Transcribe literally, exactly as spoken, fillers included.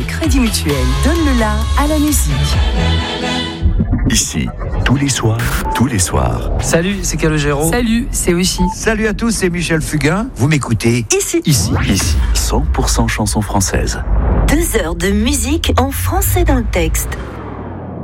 Crédit Mutuel. Donne le la à la musique. Ici, tous les soirs, tous les soirs. Salut, c'est Calogero. Salut, c'est Oshi. Salut à tous, c'est Michel Fugain. Vous m'écoutez Ici. Ici, ici, cent pour cent chansons françaises. Deux heures de musique en français dans le texte.